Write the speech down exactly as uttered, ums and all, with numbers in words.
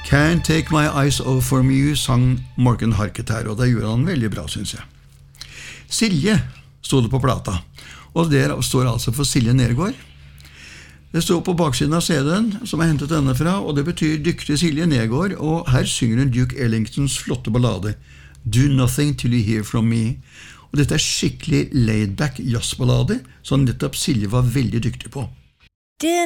Can't Take My Eyes Off From You sang Morgan Harket her, og det gjorde han veldig bra, synes jeg. Silje stod det på plata, og det står altså for Silje Nergård. Det står på baksiden av C D-en, som jeg hentet denne fra, og det betyr dyktig Silje Nergård, og her synger hun Duke Ellingtons flotte ballade, Do Nothing Till You Hear From Me. Og dette er skikkelig laid-back jazzballade, som nettopp Silje var veldig dyktig på. Do